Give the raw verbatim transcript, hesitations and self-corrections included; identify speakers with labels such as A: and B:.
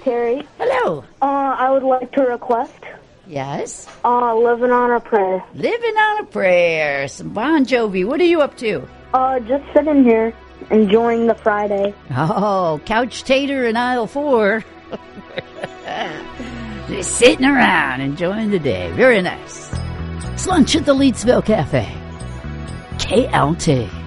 A: Terry.
B: Hello.
A: Uh, I would like to request
B: Yes?
A: uh, Living on a Prayer.
B: Living on a Prayer. Some Bon Jovi. What are you up to?
A: Uh, just sitting here, enjoying the Friday.
B: Oh, couch tater in aisle four. Just sitting around, enjoying the day. Very nice. It's lunch at the Leedsville Cafe. K L T.